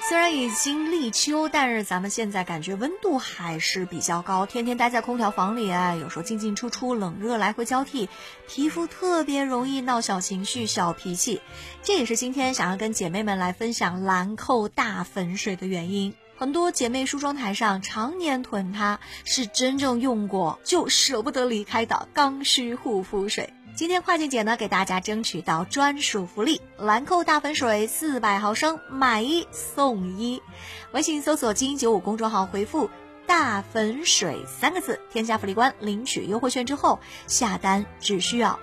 虽然已经立秋，但是咱们现在感觉温度还是比较高，天天待在空调房里有时候进进出出，冷热来回交替，皮肤特别容易闹小情绪、小脾气。这也是今天想要跟姐妹们来分享兰蔻大粉水的原因。很多姐妹梳妆台上常年囤它，是真正用过就舍不得离开的刚需护肤水。今天跨境姐呢给大家争取到专属福利，兰蔻大粉水400毫升买1送1。微信搜索金95公众号回复大粉水3个字，添加福利官领取优惠券之后，下单只需要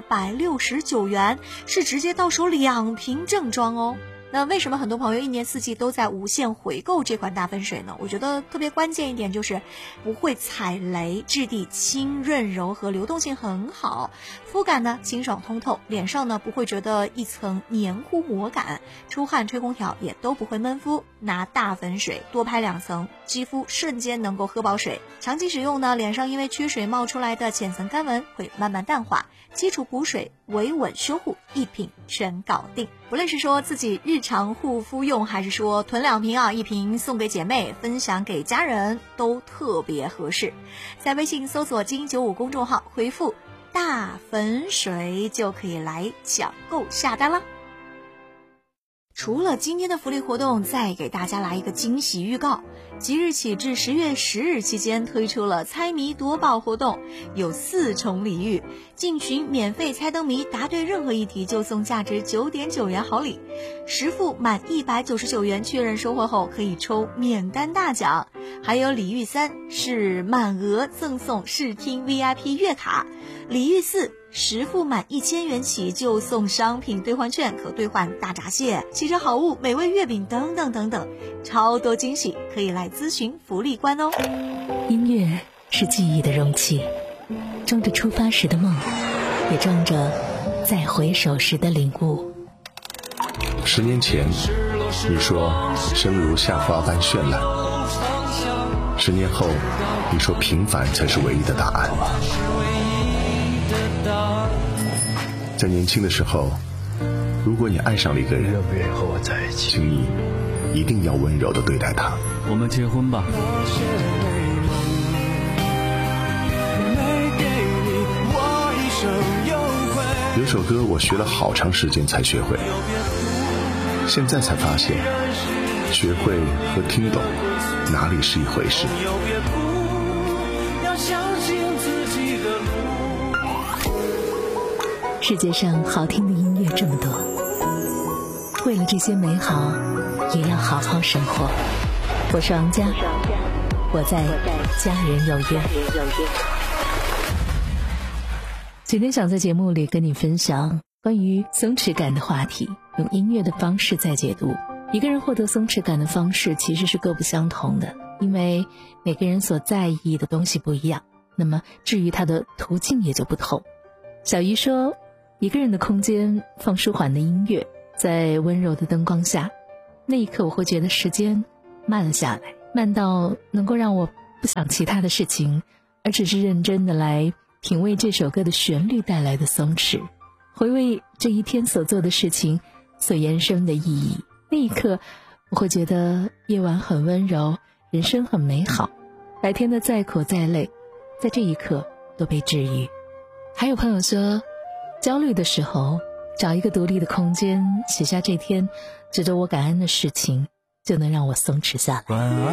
269元，是直接到手2瓶正装哦。那为什么很多朋友一年四季都在无限回购这款大粉水呢？我觉得特别关键一点就是不会踩雷，质地轻润柔和，流动性很好，肤感呢清爽通透，脸上呢不会觉得一层黏糊膜感，出汗吹空调也都不会闷肤。拿大粉水多拍2层，肌肤瞬间能够喝饱水。长期使用呢，脸上因为缺水冒出来的浅层干纹会慢慢淡化，基础补水维稳修护一瓶全搞定。不论是说自己日常护肤用，还是说囤2瓶1瓶送给姐妹，分享给家人，都特别合适。在微信搜索金95公众号回复大粉水就可以来抢购下单了。除了今天的福利活动，再给大家来一个惊喜预告。即日起至10月10日期间推出了猜谜夺宝活动，有4重礼遇，进群免费猜灯谜，答对任何一题就送价值9.9元好礼，10付满199元确认收货后可以抽免单大奖。还有礼遇3是满额赠送视听 VIP 月卡，礼遇410付满1000元起就送商品兑换券，可兑换大闸蟹、汽车好物、美味月饼等等等等，超多惊喜，可以来咨询福利官哦。 音乐是记忆的容器，装着出发时的梦，也装着再回首时的领悟。 10年前你说生如夏花般绚烂，10年后你说平凡才是唯一的答案。在年轻的时候，如果你爱上了一个人， 愿不愿意和我在一起？ 请你一定要温柔地对待他。 我们结婚吧。 有首歌我学了好长时间才学会，现在才发现学会和听懂哪里是一回事。 世界上好听的音乐这么多，为了这些美好也要好好生活。我是王佳，我在家人有约。今天想在节目里跟你分享关于松弛感的话题，用音乐的方式再解读。一个人获得松弛感的方式其实是各不相同的，因为每个人所在意的东西不一样，那么至于它的途径也就不同。小鱼说，一个人的空间放舒缓的音乐，在温柔的灯光下，那一刻我会觉得时间慢了下来，慢到能够让我不想其他的事情，而只是认真的来品味这首歌的旋律带来的松弛，回味这一天所做的事情所延伸的意义。那一刻我会觉得夜晚很温柔，人生很美好，白天的再苦再累，在这一刻都被治愈。还有朋友说，焦虑的时候找一个独立的空间，写下这天值得我感恩的事情，就能让我松弛下来。